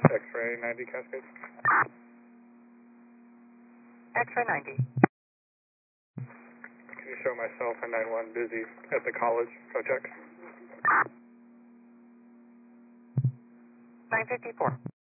X-ray 90 Cascade. X-ray 90. Can you show myself and 91 busy at the college? Go check. 954.